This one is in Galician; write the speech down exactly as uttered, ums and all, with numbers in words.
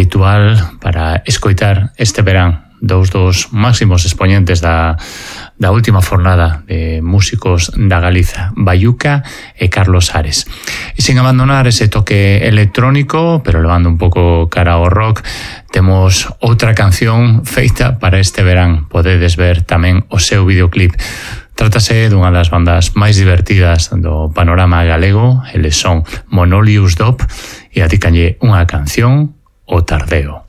ritual para escoitar este verán dous dos máximos exponentes da, da última fornada de músicos da Galiza, Bayuca e Carlos Ares. E sin abandonar ese toque electrónico, pero levando un pouco cara ao rock, temos outra canción feita para este verán. Podedes ver tamén o seu videoclip. Trátase dunha das bandas máis divertidas do panorama galego. Eles son Monolius Dop e adicanlle unha canción, O Tardeo.